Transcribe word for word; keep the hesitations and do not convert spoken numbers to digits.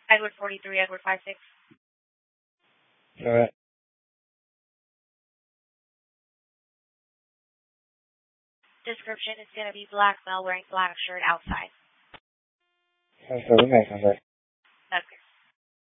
Edward forty-three, Edward five six. All right. Description is going to be black male wearing black shirt outside. Sounds good. Good night, sounds good.